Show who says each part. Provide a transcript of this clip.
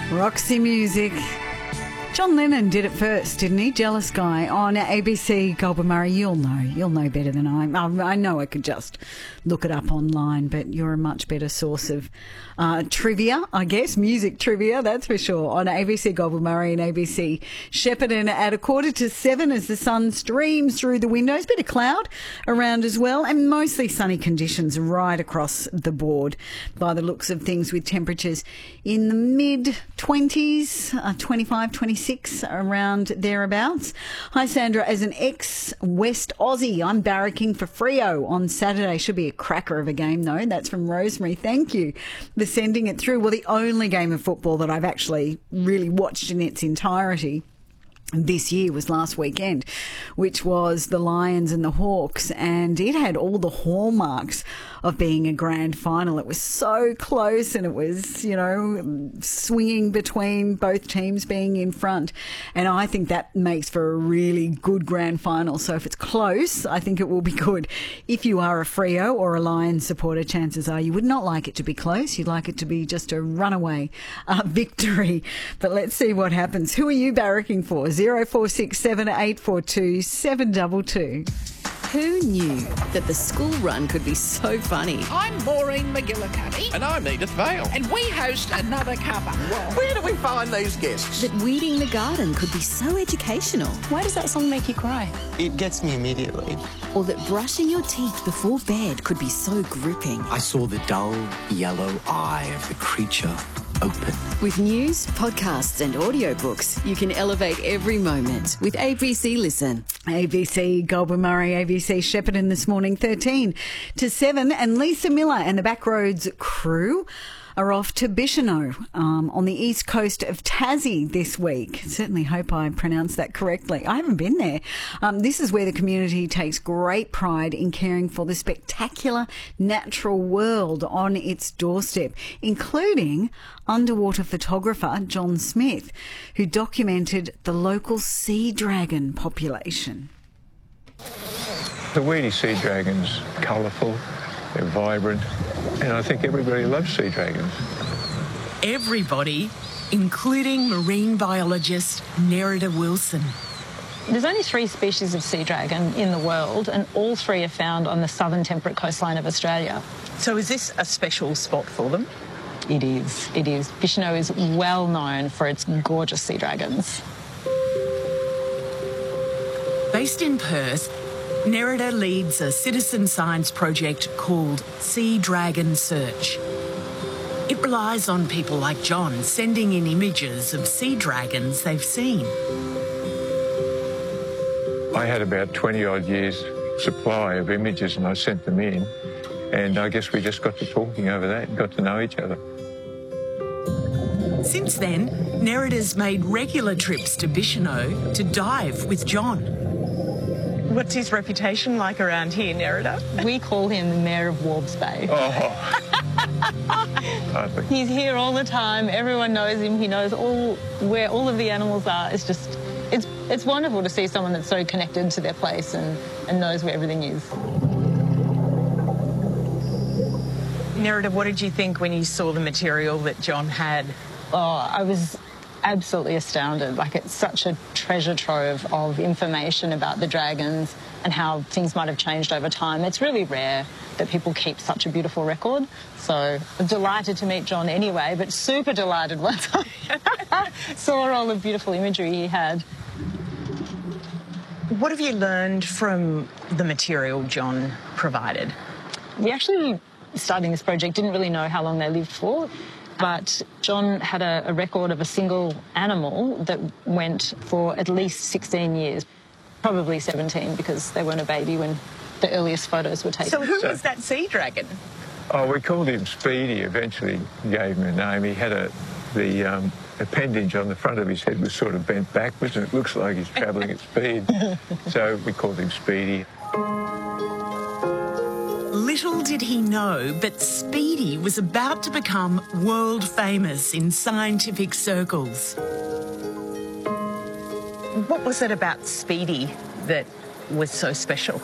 Speaker 1: Roxy Music. John Lennon did it first, didn't he? Jealous Guy on ABC. Goulburn Murray, you'll know better than I know I could just look it up online, but you're a much better source of trivia, I guess, music trivia, that's for sure, on ABC Goulburn Murray and ABC Shepparton at 6:45 as the sun streams through the windows. Bit of cloud around as well, and mostly sunny conditions right across the board by the looks of things, with temperatures in the mid-20s, 25, 26, around thereabouts. Hi, Sandra. As an ex-West Aussie, I'm barracking for Freo on Saturday. Should be a cracker of a game, though. That's from Rosemary. Thank you for sending it through. Well, the only game of football that I've actually really watched in its entirety this year was last weekend, which was the Lions and the Hawks, and it had all the hallmarks of being a grand final. It was so close, and it was, swinging between both teams being in front, and I think that makes for a really good grand final. So if it's close, I think it will be good. If you are a Freo or a Lions supporter, chances are you would not like it to be close. You'd like it to be just a runaway victory. But let's see what happens. Who are you barracking for? 0467 842 722.
Speaker 2: Who knew that the school run could be so funny?
Speaker 3: I'm Maureen McGillicuddy.
Speaker 4: And I'm Edith Vale.
Speaker 3: And we host Another Cuppa.
Speaker 4: Where do we find these guests?
Speaker 2: That weeding the garden could be so educational.
Speaker 5: Why does that song make you cry?
Speaker 6: It gets me immediately.
Speaker 2: Or that brushing your teeth before bed could be so gripping.
Speaker 6: I saw the dull yellow eye of the creature open.
Speaker 2: With news, podcasts and audiobooks, you can elevate every moment with ABC Listen.
Speaker 1: ABC Goulburn Murray, ABC Shepparton this morning, 13 to 7, and Lisa Miller and the Backroads crew are off to Bicheno on the east coast of Tassie this week. Certainly hope I pronounced that correctly. I haven't been there. This is where the community takes great pride in caring for the spectacular natural world on its doorstep, including underwater photographer John Smith, who documented the local sea dragon population.
Speaker 7: The weedy sea dragon's colourful, they're vibrant, and I think everybody loves sea dragons.
Speaker 8: Everybody, including marine biologist Nerida Wilson.
Speaker 5: There's only 3 species of sea dragon in the world, and all 3 are found on the southern temperate coastline of Australia.
Speaker 8: So is this a special spot for them?
Speaker 5: It is. Bicheno is well known for its gorgeous sea dragons.
Speaker 8: Based in Perth, Nerida leads a citizen science project called Sea Dragon Search. It relies on people like John sending in images of sea dragons they've seen.
Speaker 7: I had about 20-odd years supply of images and I sent them in, and I guess we just got to talking over that and got to know each other.
Speaker 8: Since then, Nerida's made regular trips to Bicheno to dive with John. What's his reputation like around here, Nerida?
Speaker 5: We call him the Mayor of Warbs Bay.
Speaker 7: Oh, hardly.
Speaker 5: He's here all the time. Everyone knows him. He knows where all of the animals are. It's just, it's wonderful to see someone that's so connected to their place and knows where everything is.
Speaker 8: Nerida, what did you think when you saw the material that John had?
Speaker 5: Oh, I was absolutely astounded. Like, it's such a treasure trove of information about the dragons and how things might have changed over time. It's really rare that people keep such a beautiful record. So I'm delighted to meet John anyway, but super delighted once I saw all the beautiful imagery he had.
Speaker 8: What have you learned from the material John provided?
Speaker 5: We actually, starting this project, didn't really know how long they lived for. But John had a record of a single animal that went for at least 16 years, probably 17, because they weren't a baby when the earliest photos were taken.
Speaker 8: So who was that sea dragon?
Speaker 7: Oh, we called him Speedy, eventually gave him a name. He had the appendage on the front of his head was sort of bent backwards, and it looks like he's travelling at speed. So we called him Speedy.
Speaker 8: Little did he know, but Speedy was about to become world famous in scientific circles. What was it about Speedy that was so special?